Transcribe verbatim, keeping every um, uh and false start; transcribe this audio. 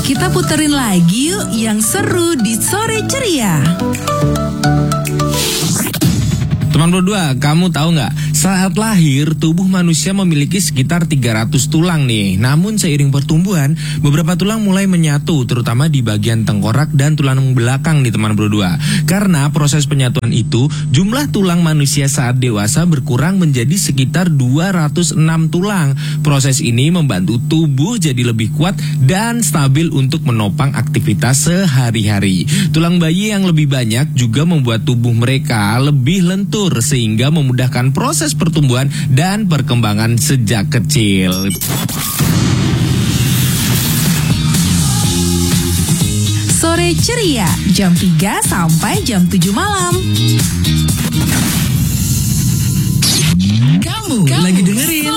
Kita puterin lagi yuk yang seru di Sore Ceria. Teman berdua, kamu tahu nggak? Saat lahir, tubuh manusia memiliki sekitar tiga ratus tulang nih. Namun seiring pertumbuhan, beberapa tulang mulai menyatu, terutama di bagian tengkorak dan tulang belakang nih teman berdua. Karena proses penyatuan itu, jumlah tulang manusia saat dewasa berkurang menjadi sekitar dua ratus enam tulang. Proses ini membantu tubuh jadi lebih kuat dan stabil untuk menopang aktivitas sehari-hari. Tulang bayi yang lebih banyak juga membuat tubuh mereka lebih lentur, sehingga memudahkan proses pertumbuhan dan perkembangan sejak kecil. Sore Ceria, jam tiga sampai jam tujuh malam. Kamu, Kamu lagi dengerin